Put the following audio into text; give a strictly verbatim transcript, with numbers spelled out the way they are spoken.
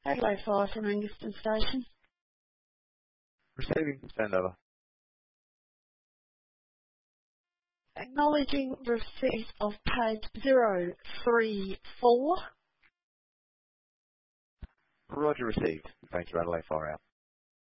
Adelaide Fire from Ingeston Station. Receiving, send over. Acknowledging receipt of page zero three four. Roger, received. Thank you, Adelaide Fire out.